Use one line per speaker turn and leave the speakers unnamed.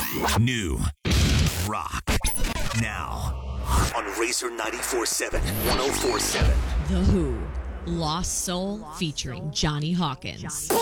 New rock. Now on Razor 94.7, 104.7.
The Who, Lost Soul featuring Johnny Hawkins.